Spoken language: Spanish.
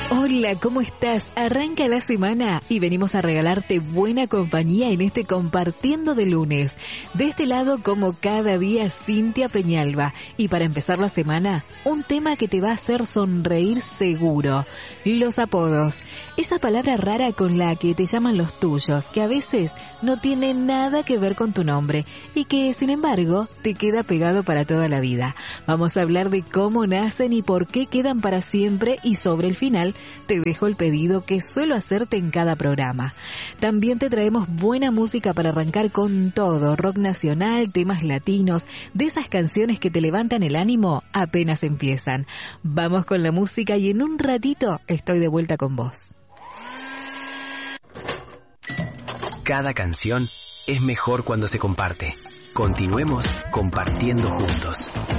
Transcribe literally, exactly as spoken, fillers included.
Hola, ¿cómo estás? Arranca la semana y venimos a regalarte buena compañía en este Compartiendo de Lunes. De este lado, como cada día, Cintia Peñalba. Y para empezar la semana, un tema que te va a hacer sonreír seguro. Los apodos. Esa palabra rara con la que te llaman los tuyos, que a veces no tiene nada que ver con tu nombre y que, sin embargo, te queda pegado para toda la vida. Vamos a hablar de cómo nacen y por qué quedan para siempre, y sobre el final te dejo el pedido que suelo hacerte en cada programa. También te traemos buena música para arrancar con todo, rock nacional, temas latinos, de esas canciones que te levantan el ánimo apenas empiezan. Vamos con la música y en un ratito estoy de vuelta con vos. Cada canción es mejor cuando se comparte. Continuemos compartiendo juntos.